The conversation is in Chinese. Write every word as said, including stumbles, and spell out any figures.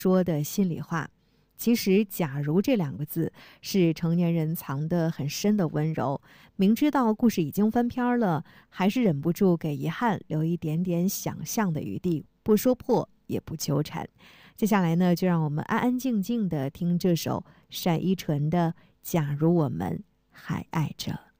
说的心里话。其实假如这两个字是成年人藏得很深的温柔，明知道故事已经翻篇了，还是忍不住给遗憾留一点点想象的余地，不说破也不纠缠。接下来呢，就让我们安安静静地听这首单依纯的《假如我们还爱着》。